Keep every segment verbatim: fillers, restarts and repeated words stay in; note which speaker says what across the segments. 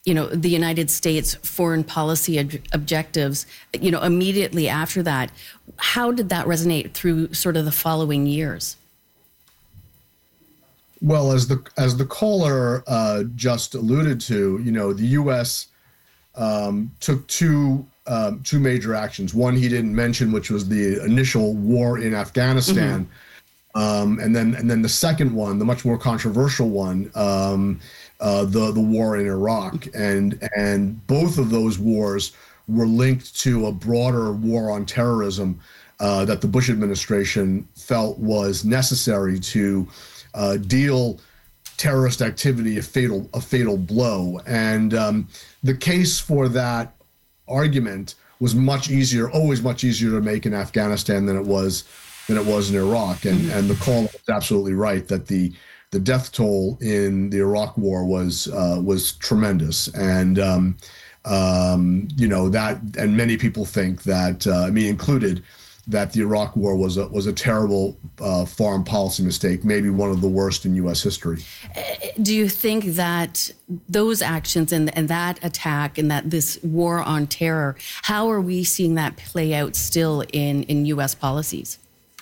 Speaker 1: you know, the United States foreign policy ob- objectives, you know, immediately after that. How did that resonate through sort of the following years?
Speaker 2: Well, as the as the caller uh, just alluded to, you know, the U S um, took two um, two major actions. One he didn't mention, which was the initial war in Afghanistan, mm-hmm. um, and then and then the second one, the much more controversial one, um, uh, the the war in Iraq, and and both of those wars were linked to a broader war on terrorism uh, that the Bush administration felt was necessary to uh, deal terrorist activity a fatal a fatal blow. And um, the case for that argument was much easier, always much easier to make in Afghanistan than it was than it was in Iraq. And mm-hmm. and the caller was absolutely right that the the death toll in the Iraq War was uh, was tremendous. And um, um, you know that, and many people think that, uh, me included, that the Iraq War was a was a terrible uh, foreign policy mistake, maybe one of the worst in U S history.
Speaker 1: Do you think that those actions and, and that attack and that this war on terror, how are we seeing that play out still in, in U S policies?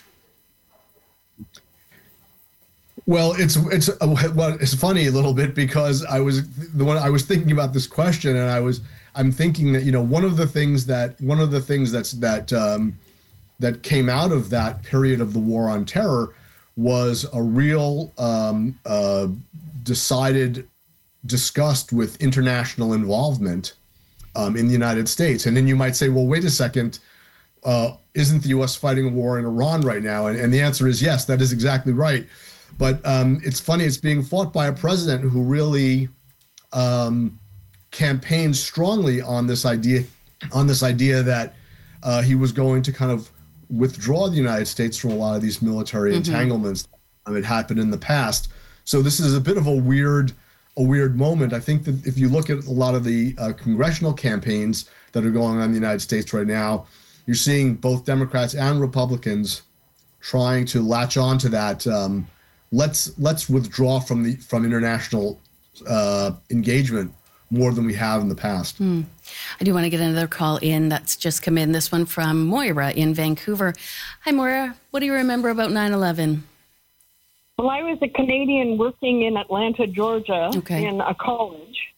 Speaker 2: Well, it's it's well, it's funny a little bit because I was the one I was thinking about this question, and I was I'm thinking that, you know, one of the things that one of the things that's that um, that came out of that period of the war on terror was a real um, uh, decided disgust with international involvement um, in the United States. And then you might say, well, wait a second, uh, isn't the U S fighting a war in Iran right now? And, and the answer is yes, that is exactly right. But um, it's funny, it's being fought by a president who really um, campaigned strongly on this idea, on this idea that uh, he was going to kind of withdraw the United States from a lot of these military mm-hmm. entanglements that had happened in the past. So this is a bit of a weird, a weird moment. I think that if you look at a lot of the uh, congressional campaigns that are going on in the United States right now, you're seeing both Democrats and Republicans trying to latch on to that. Um, let's let's withdraw from the from international uh, engagement more than we have in the past.
Speaker 1: Mm. I do want to get another call in that's just come in. This one from Moira in Vancouver. Hi, Moira. What do you remember about nine eleven?
Speaker 3: Well, I was a Canadian working in Atlanta, Georgia, okay. in a college.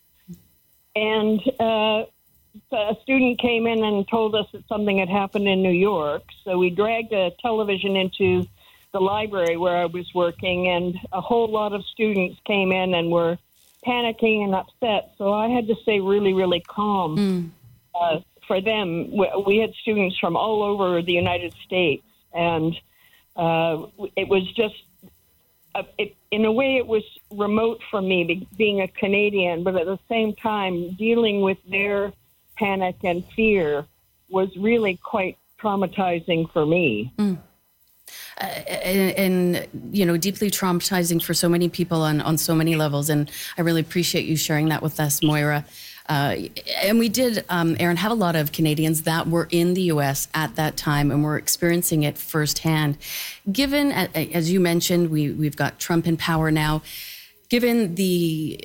Speaker 3: And uh, a student came in and told us that something had happened in New York. So we dragged a television into the library where I was working, and a whole lot of students came in and were panicking and upset. So I had to stay really, really calm mm. uh, for them. We had students from all over the United States, and uh, it was just, uh, it, in a way, it was remote from me, be, being a Canadian, but at the same time, dealing with their panic and fear was really quite traumatizing for me.
Speaker 1: Mm. Uh, and, and, you know, deeply traumatizing for so many people on, on so many levels. And I really appreciate you sharing that with us, Moira. Uh, and we did, um, Aaron, have a lot of Canadians that were in the U S at that time and were experiencing it firsthand. Given, as you mentioned, we, we've got Trump in power now. Given the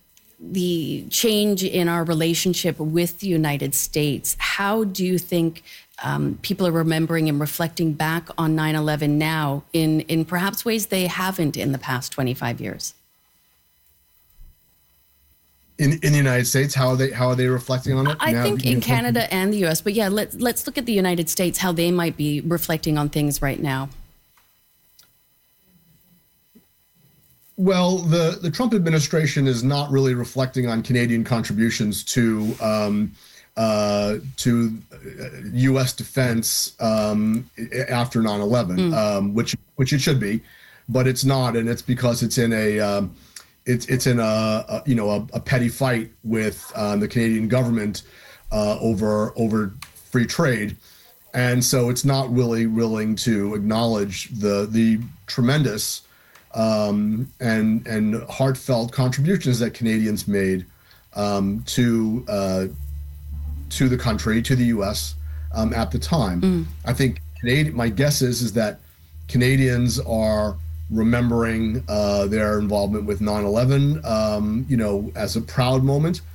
Speaker 1: the change in our relationship with the United States, how do you think um, people are remembering and reflecting back on nine eleven now in, in perhaps ways they haven't in the past twenty-five years?
Speaker 2: In in the United States, how are they how are they reflecting on it?
Speaker 1: I
Speaker 2: now,
Speaker 1: think in Canada and the U S, but yeah, let's let's look at the United States, how they might be reflecting on things right now.
Speaker 2: Well, the, the Trump administration is not really reflecting on Canadian contributions to um, uh, to U S defense um, after nine eleven, mm. um, which which it should be, but it's not, and it's because it's in a um, it's it's in a, a you know a, a petty fight with um, the Canadian government uh, over over free trade, and so it's not really willing to acknowledge the the tremendous Um, and and heartfelt contributions that Canadians made um, to uh, to the country, to the U S um, at the time. Mm. I think Canadian, my guess is is that Canadians are remembering uh, their involvement with nine eleven, um, you know, as a proud moment,